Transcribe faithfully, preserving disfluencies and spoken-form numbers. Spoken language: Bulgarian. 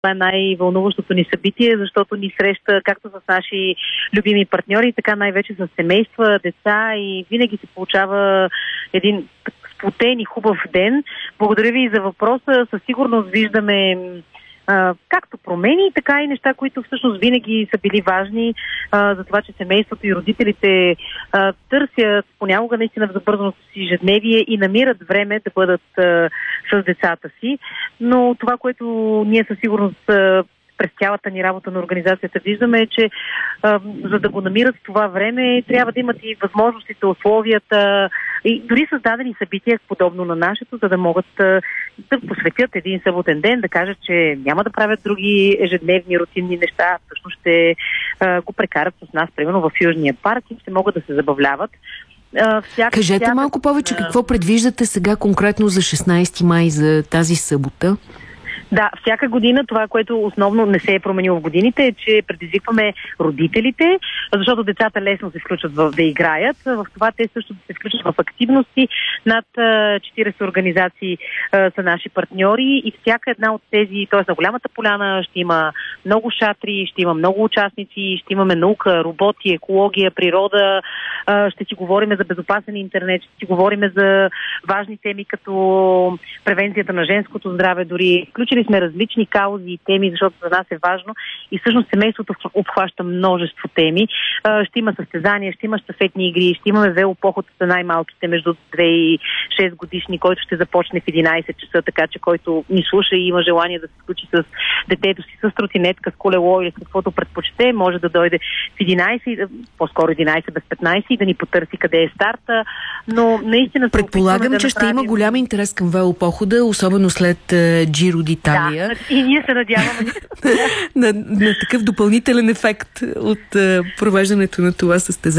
Това е най-вълнуващото ни събитие, защото ни среща както с наши любими партньори, така най-вече с семейства, деца и винаги се получава един сплотен и хубав ден. Благодаря ви за въпроса. Със сигурност виждаме а, както промени, така и неща, които всъщност винаги са били важни а, за това, че семейството и родителите а, търсят понякога наистина в забързаното си ежедневие и намират време да бъдат а, с децата си. Но това, което ние със сигурност а, през цялата ни работа на организацията виждаме е, че а, за да го намират в това време, трябва да имат и възможностите, условията и дори създадени събития, подобно на нашето, за да могат а, да посветят един съботен ден, да кажат, че няма да правят други ежедневни, рутинни неща, всъщност ще а, го прекарат с нас, примерно в Южния парк и ще могат да се забавляват. А, всяка, Кажете всяка... малко повече, какво предвиждате сега конкретно за шестнайсети май, за тази събота? Да, всяка година това, което основно не се е променило в годините, е, че предизвикваме родителите, защото децата лесно се включват в, да играят. В това те също да се включват в активности. Над четирийсет организации а, са наши партньори и всяка една от тези, т.е. на голямата поляна ще има много шатри, ще има много участници, ще имаме наука, роботи, екология, природа, а, ще си говорим за безопасен интернет, ще си говорим за важни теми като превенцията на женското здраве, дори включили сме различни каузи и теми, защото за нас е важно и всъщност семейството обхваща множество теми. Ще има състезания, ще има щафетни игри, ще имаме велопоход за най-малките между две и шест годишни, който ще започне в единайсет часа, така че който ни слуша и има желание да се включи с детето си, с тротинетка, с колело или с каквото предпочете, може да дойде в единайсет, по-скоро единайсет без петнайсет и да ни потърси къде е старта, но наистина... Предполагам, да че направим... ще има голям интерес към велопохода, особено след Джиро d'Italia. Да, и ние се надяваме на, на такъв допълнителен ефект от uh, провеждането на това състезание.